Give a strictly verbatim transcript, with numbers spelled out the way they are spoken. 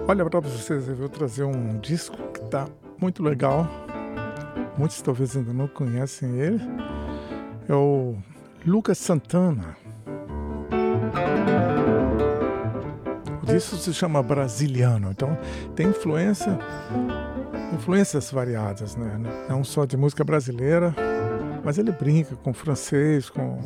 Olha, para vocês, eu vou trazer um disco que tá muito legal. Muitos talvez ainda não conhecem ele. É o Lucas Santana. O disco se chama Brasiliano, então tem influência, influências variadas, né? Não só de música brasileira, mas ele brinca com francês, com